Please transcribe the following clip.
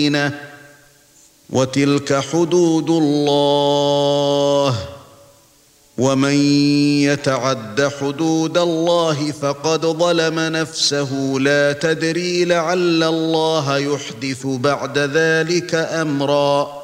بينه وتلك حدود الله ومن يتعد حدود الله فقد ظلم نفسه لا تدري لعل الله يحدث بعد ذلك أمرا